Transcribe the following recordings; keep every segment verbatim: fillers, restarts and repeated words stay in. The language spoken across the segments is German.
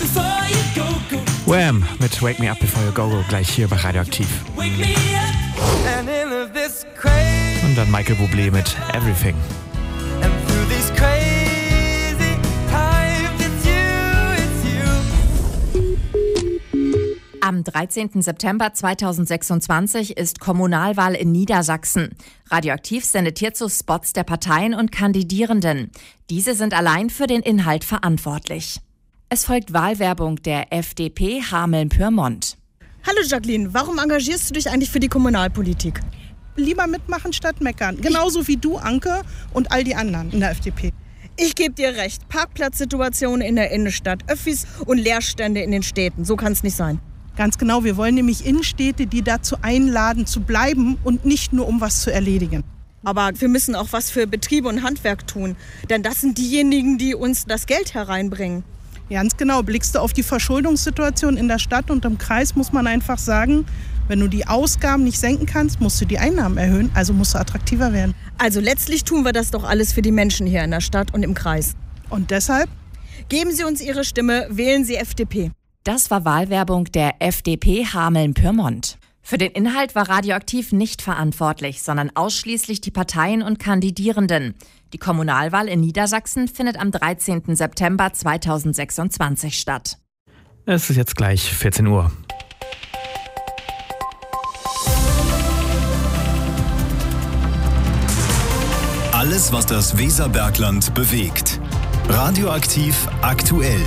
Wham! Mit Wake Me Up Before You Go Go gleich hier bei Radioaktiv. Und dann Michael Bublé mit Everything. Am dreizehnten September zweitausendsechsundzwanzig ist Kommunalwahl in Niedersachsen. Radioaktiv sendet hierzu Spots der Parteien und Kandidierenden. Diese sind allein für den Inhalt verantwortlich. Es folgt Wahlwerbung der F D P Hameln-Pyrmont. Hallo Jacqueline, warum engagierst du dich eigentlich für die Kommunalpolitik? Lieber mitmachen statt meckern. Genauso wie du, Anke, und all die anderen in der F D P. Ich gebe dir recht. Parkplatzsituationen in der Innenstadt, Öffis und Leerstände in den Städten. So kann es nicht sein. Ganz genau, wir wollen nämlich Innenstädte, die dazu einladen, zu bleiben und nicht nur, um was zu erledigen. Aber wir müssen auch was für Betriebe und Handwerk tun. Denn das sind diejenigen, die uns das Geld hereinbringen. Ganz genau. Blickst du auf die Verschuldungssituation in der Stadt und im Kreis, muss man einfach sagen, wenn du die Ausgaben nicht senken kannst, musst du die Einnahmen erhöhen, also musst du attraktiver werden. Also letztlich tun wir das doch alles für die Menschen hier in der Stadt und im Kreis. Und deshalb? Geben Sie uns Ihre Stimme, wählen Sie F D P. Das war Wahlwerbung der F D P Hameln-Pyrmont. Für den Inhalt war Radioaktiv nicht verantwortlich, sondern ausschließlich die Parteien und Kandidierenden. Die Kommunalwahl in Niedersachsen findet am dreizehnten September zweitausendsechsundzwanzig statt. Es ist jetzt gleich vierzehn Uhr. Alles, was das Weserbergland bewegt. Radioaktiv aktuell.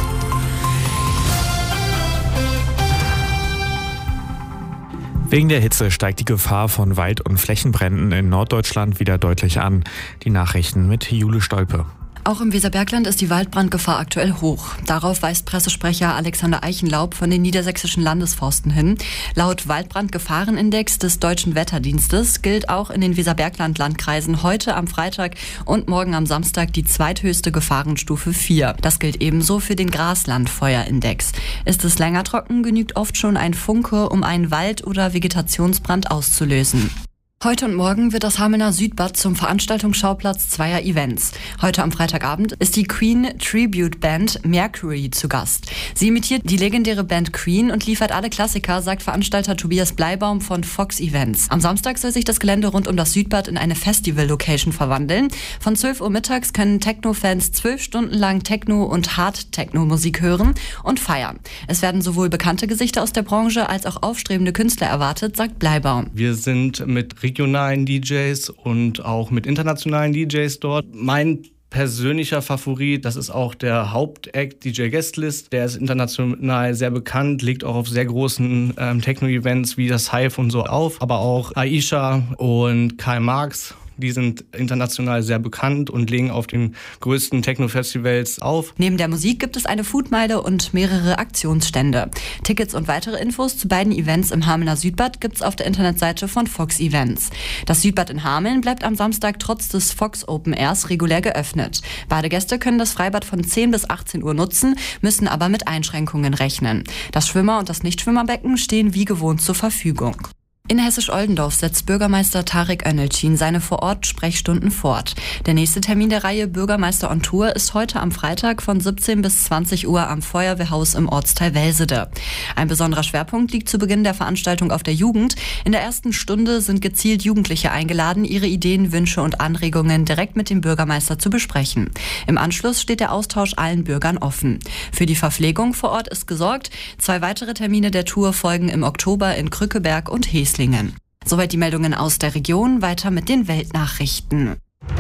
Wegen der Hitze steigt die Gefahr von Wald- und Flächenbränden in Norddeutschland wieder deutlich an. Die Nachrichten mit Jule Stolpe. Auch im Weserbergland ist die Waldbrandgefahr aktuell hoch. Darauf weist Pressesprecher Alexander Eichenlaub von den niedersächsischen Landesforsten hin. Laut Waldbrandgefahrenindex des Deutschen Wetterdienstes gilt auch in den Weserbergland-Landkreisen heute am Freitag und morgen am Samstag die zweithöchste Gefahrenstufe vier. Das gilt ebenso für den Graslandfeuerindex. Ist es länger trocken, genügt oft schon ein Funke, um einen Wald- oder Vegetationsbrand auszulösen. Heute und morgen wird das Hamelner Südbad zum Veranstaltungsschauplatz zweier Events. Heute am Freitagabend ist die Queen Tribute Band Mercury zu Gast. Sie imitiert die legendäre Band Queen und liefert alle Klassiker, sagt Veranstalter Tobias Bleibaum von Fox Events. Am Samstag soll sich das Gelände rund um das Südbad in eine Festival-Location verwandeln. Von zwölf Uhr mittags können Techno-Fans zwölf Stunden lang Techno- und Hard-Techno-Musik hören und feiern. Es werden sowohl bekannte Gesichter aus der Branche als auch aufstrebende Künstler erwartet, sagt Bleibaum. Wir sind mit regionalen D Js und auch mit internationalen D Js dort. Mein persönlicher Favorit, das ist auch der Hauptact, D J Guestlist. Der ist international sehr bekannt, legt auch auf sehr großen ähm, Techno-Events wie das Hive und so auf. Aber auch Aisha und Karl Marx, die sind international sehr bekannt und legen auf den größten Techno-Festivals auf. Neben der Musik gibt es eine Foodmeile und mehrere Aktionsstände. Tickets und weitere Infos zu beiden Events im Hamelner Südbad gibt's auf der Internetseite von Fox Events. Das Südbad in Hameln bleibt am Samstag trotz des Fox Open Airs regulär geöffnet. Badegäste können das Freibad von zehn bis achtzehn Uhr nutzen, müssen aber mit Einschränkungen rechnen. Das Schwimmer- und das Nichtschwimmerbecken stehen wie gewohnt zur Verfügung. In Hessisch-Oldendorf setzt Bürgermeister Tarek Önelcin seine Vor-Ort-Sprechstunden fort. Der nächste Termin der Reihe Bürgermeister on Tour ist heute am Freitag von siebzehn bis zwanzig Uhr am Feuerwehrhaus im Ortsteil Welsede. Ein besonderer Schwerpunkt liegt zu Beginn der Veranstaltung auf der Jugend. In der ersten Stunde sind gezielt Jugendliche eingeladen, ihre Ideen, Wünsche und Anregungen direkt mit dem Bürgermeister zu besprechen. Im Anschluss steht der Austausch allen Bürgern offen. Für die Verpflegung vor Ort ist gesorgt. Zwei weitere Termine der Tour folgen im Oktober in Krückeberg und Heslingen. Soweit die Meldungen aus der Region, weiter mit den Weltnachrichten.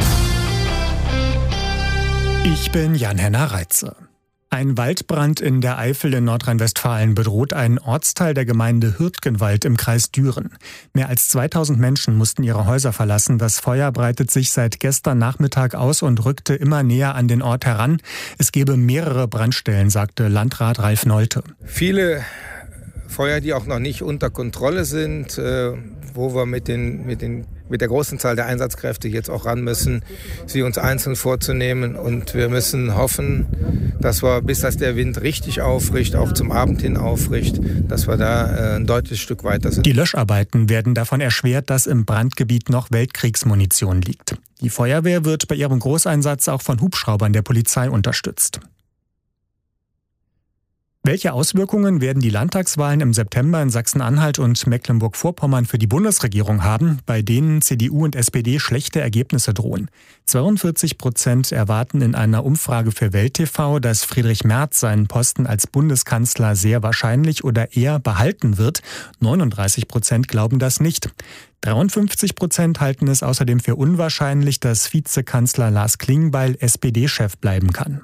Ich bin Jan-Henner Reitze. Ein Waldbrand in der Eifel in Nordrhein-Westfalen bedroht einen Ortsteil der Gemeinde Hürtgenwald im Kreis Düren. Mehr als zweitausend Menschen mussten ihre Häuser verlassen. Das Feuer breitet sich seit gestern Nachmittag aus und rückte immer näher an den Ort heran. Es gebe mehrere Brandstellen, sagte Landrat Ralf Nolte. Viele Feuer, die auch noch nicht unter Kontrolle sind, äh, wo wir mit, den, mit, den, mit der großen Zahl der Einsatzkräfte jetzt auch ran müssen, sie uns einzeln vorzunehmen. Und wir müssen hoffen, dass wir, bis das der Wind richtig aufricht, auch zum Abend hin aufricht, dass wir da äh, ein deutliches Stück weiter sind. Die Löscharbeiten werden davon erschwert, dass im Brandgebiet noch Weltkriegsmunition liegt. Die Feuerwehr wird bei ihrem Großeinsatz auch von Hubschraubern der Polizei unterstützt. Welche Auswirkungen werden die Landtagswahlen im September in Sachsen-Anhalt und Mecklenburg-Vorpommern für die Bundesregierung haben, bei denen C D U und S P D schlechte Ergebnisse drohen? zweiundvierzig Prozent erwarten in einer Umfrage für Welt T V, dass Friedrich Merz seinen Posten als Bundeskanzler sehr wahrscheinlich oder eher behalten wird. neununddreißig Prozent glauben das nicht. dreiundfünfzig Prozent halten es außerdem für unwahrscheinlich, dass Vizekanzler Lars Klingbeil S P D-Chef bleiben kann.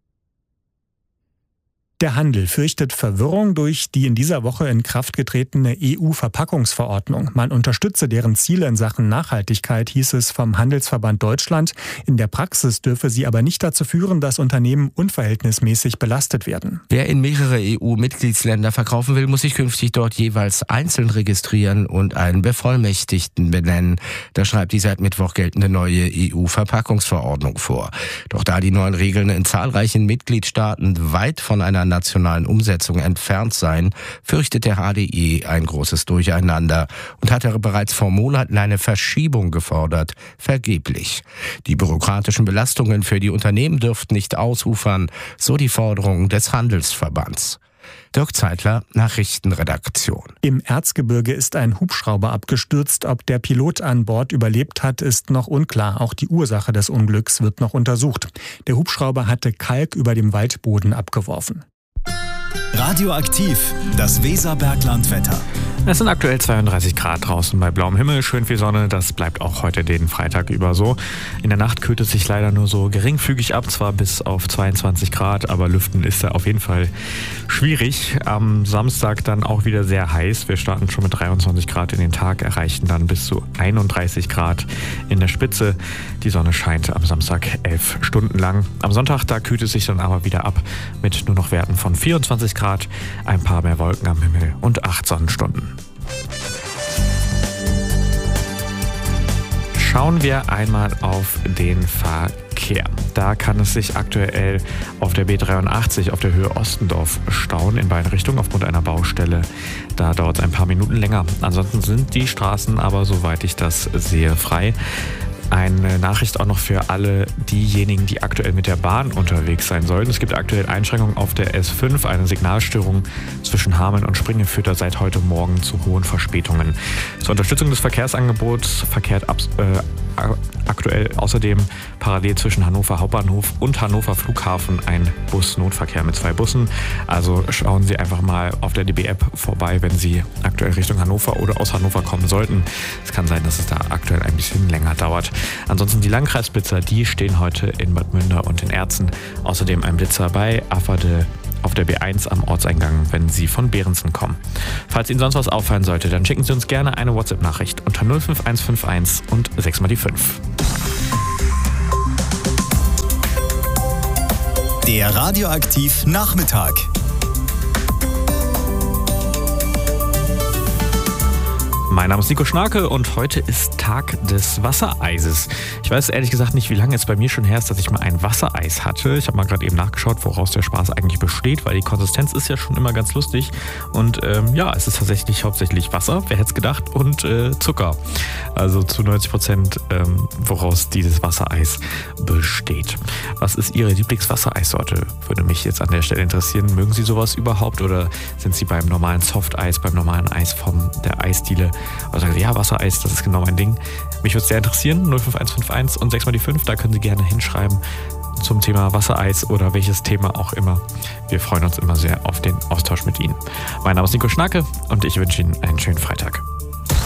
Der Handel fürchtet Verwirrung durch die in dieser Woche in Kraft getretene E U-Verpackungsverordnung. Man unterstütze deren Ziele in Sachen Nachhaltigkeit, hieß es vom Handelsverband Deutschland. In der Praxis dürfe sie aber nicht dazu führen, dass Unternehmen unverhältnismäßig belastet werden. Wer in mehrere E U-Mitgliedsländer verkaufen will, muss sich künftig dort jeweils einzeln registrieren und einen Bevollmächtigten benennen. Das schreibt die seit Mittwoch geltende neue E U-Verpackungsverordnung vor. Doch da die neuen Regeln in zahlreichen Mitgliedstaaten weit von einer nationalen Umsetzung entfernt seien, fürchtet der H D E ein großes Durcheinander und hatte bereits vor Monaten eine Verschiebung gefordert, vergeblich. Die bürokratischen Belastungen für die Unternehmen dürften nicht ausufern, so die Forderung des Handelsverbands. Dirk Zeitler, Nachrichtenredaktion. Im Erzgebirge ist ein Hubschrauber abgestürzt. Ob der Pilot an Bord überlebt hat, ist noch unklar. Auch die Ursache des Unglücks wird noch untersucht. Der Hubschrauber hatte Kalk über dem Waldboden abgeworfen. Radioaktiv, das Weserberglandwetter. Es sind aktuell zweiunddreißig Grad draußen bei blauem Himmel, schön viel Sonne, das bleibt auch heute den Freitag über so. In der Nacht kühlt es sich leider nur so geringfügig ab, zwar bis auf zweiundzwanzig Grad, aber lüften ist da auf jeden Fall schwierig. Am Samstag dann auch wieder sehr heiß, wir starten schon mit dreiundzwanzig Grad in den Tag, erreichen dann bis zu einunddreißig Grad in der Spitze. Die Sonne scheint am Samstag elf Stunden lang. Am Sonntag, da kühlt es sich dann aber wieder ab mit nur noch Werten von vierundzwanzig Grad, ein paar mehr Wolken am Himmel und acht Sonnenstunden. Schauen wir einmal auf den Verkehr. Da kann es sich aktuell auf der B dreiundachtzig auf der Höhe Ostendorf stauen in beide Richtungen aufgrund einer Baustelle. Da dauert es ein paar Minuten länger. Ansonsten sind die Straßen aber, soweit ich das sehe, frei. Eine Nachricht auch noch für alle diejenigen, die aktuell mit der Bahn unterwegs sein sollten. Es gibt aktuell Einschränkungen auf der S fünf. Eine Signalstörung zwischen Hameln und Springe führt da seit heute Morgen zu hohen Verspätungen. Zur Unterstützung des Verkehrsangebots verkehrt ab, äh, aktuell außerdem parallel zwischen Hannover Hauptbahnhof und Hannover Flughafen ein Bus-Notverkehr mit zwei Bussen. Also schauen Sie einfach mal auf der D B-App vorbei, wenn Sie aktuell Richtung Hannover oder aus Hannover kommen sollten. Es kann sein, dass es da aktuell ein bisschen länger dauert. Ansonsten die Landkreisblitzer, die stehen heute in Bad Münder und in Erzen. Außerdem ein Blitzer bei Afferde auf der B eins am Ortseingang, wenn Sie von Behrensen kommen. Falls Ihnen sonst was auffallen sollte, dann schicken Sie uns gerne eine WhatsApp-Nachricht unter null fünf eins fünf eins und sechs mal die fünf. Der Radioaktiv Nachmittag. Mein Name ist Nico Schnarke und heute ist Tag des Wassereises. Ich weiß ehrlich gesagt nicht, wie lange es bei mir schon her ist, dass ich mal ein Wassereis hatte. Ich habe mal gerade eben nachgeschaut, woraus der Spaß eigentlich besteht, weil die Konsistenz ist ja schon immer ganz lustig. Und ähm, ja, es ist tatsächlich hauptsächlich Wasser, wer hätte es gedacht, und äh, Zucker. Also zu neunzig Prozent, ähm, woraus dieses Wassereis besteht. Was ist Ihre Lieblingswassereissorte? Würde mich jetzt an der Stelle interessieren. Mögen Sie sowas überhaupt oder sind Sie beim normalen Softeis, beim normalen Eis von der Eisdiele? Also ja, Wassereis, das ist genau mein Ding. Mich würde es sehr interessieren, null fünf eins fünf eins und sechs mal die fünf, da können Sie gerne hinschreiben zum Thema Wassereis oder welches Thema auch immer. Wir freuen uns immer sehr auf den Austausch mit Ihnen. Mein Name ist Nico Schnarke und ich wünsche Ihnen einen schönen Freitag.